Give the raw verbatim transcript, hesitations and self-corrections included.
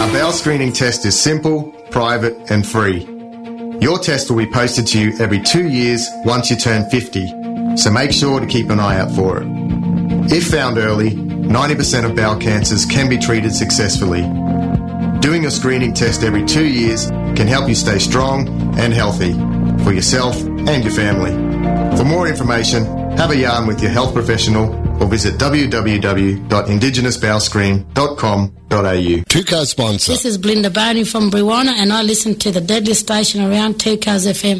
Our bowel screening test is simple, private and free. Your test will be posted to you every two years once you turn fifty, so make sure to keep an eye out for it. If found early, ninety percent of bowel cancers can be treated successfully. Doing a screening test every two years can help you stay strong and healthy for yourself and your family. For more information, have a yarn with your health professional or visit w w w dot indigenous bowel screen dot com dot a u. Two Cars sponsor. This is Belinda Barney from Brewana, and I listen to the deadliest station around, Two Cars F M.